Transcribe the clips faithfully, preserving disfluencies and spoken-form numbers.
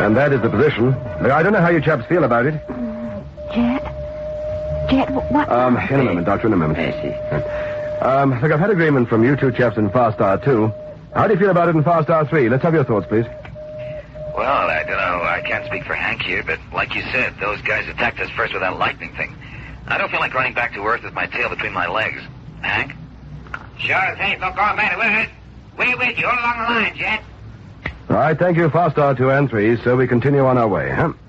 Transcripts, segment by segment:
And that is the position. Look, I don't know how you chaps feel about it. Jet? Jet, what? Um, in a moment, Doctor, in a moment. I see. Um, look, I've had agreement from you two chaps in Far Star two. How do you feel about it in Far Star three? Let's have your thoughts, please. Well, I don't know. I can't speak for Hank here, but like you said, those guys attacked us first with that lightning thing. I don't feel like running back to Earth with my tail between my legs. Hank? Sure thing. Look, all matter with it. We're with you all along the line, Jet. All right, thank you, Far Star two and three, so we continue on our way, huh?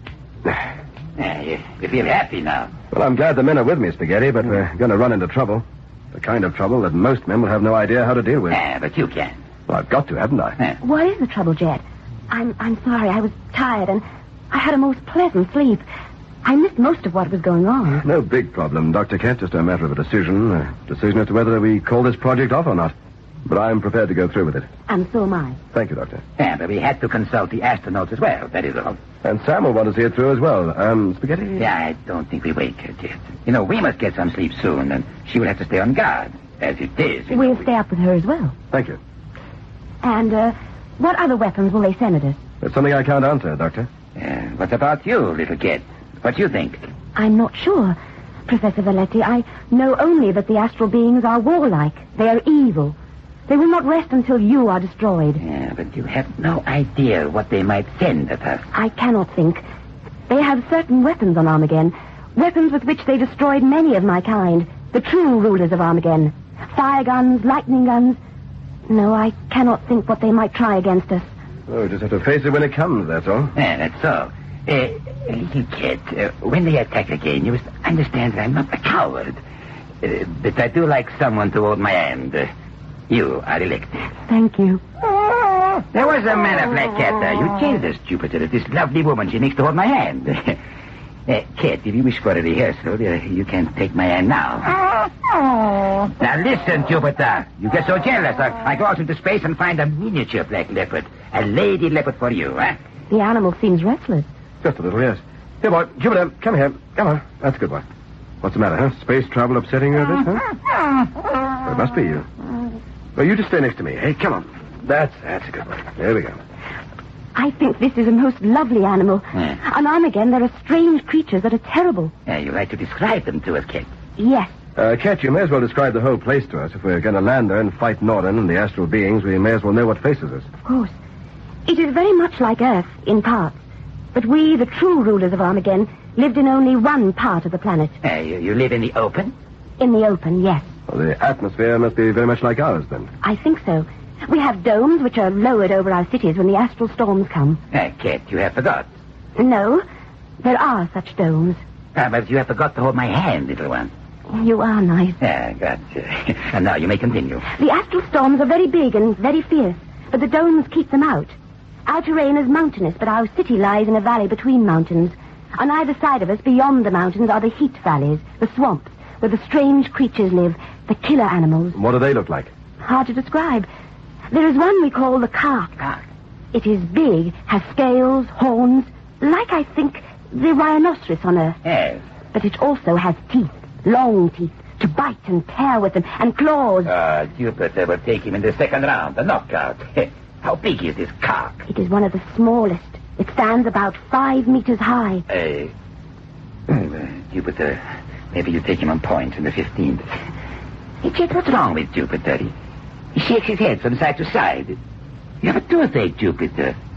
Yeah, you, you feel happy now. Well, I'm glad the men are with me, Spaghetti, but we're going to run into trouble. The kind of trouble that most men will have no idea how to deal with. Yeah, but you can. Well, I've got to, haven't I? Yeah. What is the trouble, Jet? I'm I'm sorry. I was tired, and I had a most pleasant sleep. I missed most of what was going on. No big problem, Doctor Kent. Just a matter of a decision. A decision as to whether we call this project off or not. But I'm prepared to go through with it. And so am I. Thank you, Doctor. Yeah, but we had to consult the astronauts as well, that is all. And Sam will want to see it through as well. Um, Spaghetti? Yeah, I don't think we wake her, Jet. You know, we must get some sleep soon, and she will have to stay on guard. As it is. you We'll know, stay up with her as well. Thank you. And, uh, what other weapons will they send at us? That's something I can't answer, Doctor. Uh, what about you, little kid? What do you think? I'm not sure, Professor Valetti. I know only that the astral beings are warlike. They are evil. They will not rest until you are destroyed. Yeah, but you have no idea what they might send at us. I cannot think. They have certain weapons on Armageddon. Weapons with which they destroyed many of my kind. The true rulers of Armageddon. Fire guns, lightning guns. No, I cannot think what they might try against us. Oh, we just have to face it when it comes, that's all. Yeah, that's so. Uh, little kid, uh, when they attack again, you must understand that I'm not a coward. Uh, but I do like someone to hold my hand. Uh, you are elected. Thank you. There was a man of Black Cat. Uh, you changed us, Jupiter. This lovely woman, she makes to hold my hand. uh, Kid, if you wish for a rehearsal, uh, you can take my hand now. Now listen, Jupiter. You get so jealous. I, I go out into space and find a miniature black leopard. A lady leopard for you, huh? The animal seems restless. Just a little, yes. Here, boy, Jupiter, come here. Come on. That's a good one. What's the matter, huh? Space travel upsetting you a bit, huh? Well, it must be you. Well, you just stay next to me. Hey, come on. That's that's a good one. There we go. I think this is a most lovely animal. Yeah. On Armageddon, there are strange creatures that are terrible. Yeah, you like to describe them to us, Kid. Yes. Uh, Cat, you may as well describe the whole place to us. If we're going to land there and fight Norden and the astral beings, we may as well know what faces us. Of course. It is very much like Earth, in parts. But we, the true rulers of Armageddon, lived in only one part of the planet. Uh, you, you live in the open? In the open, yes. Well, the atmosphere must be very much like ours, then. I think so. We have domes which are lowered over our cities when the astral storms come. Uh, Kid, you have forgot. No, there are such domes. Ah, but you have forgot to hold my hand, little one. You are nice. Yeah, gotcha. And now you may continue. The astral storms are very big and very fierce, but the domes keep them out. Our terrain is mountainous, but our city lies in a valley between mountains. On either side of us, beyond the mountains, are the heat valleys, the swamps, where the strange creatures live, the killer animals. What do they look like? Hard to describe. There is one we call the carp. Ah. It is big, has scales, horns, like, I think, the rhinoceros on Earth. Yes. But it also has teeth, long teeth, to bite and tear with them, and claws. Uh, Jupiter will take him in the second round, the knockout. How big is this cock? It is one of the smallest. It stands about five meters high. Uh, uh, Jupiter, maybe you take him on point in the fifteenth. Hey, Jet, what's wrong with Jupiter? He, he shakes his head from side to side. You have a toothache, Jupiter.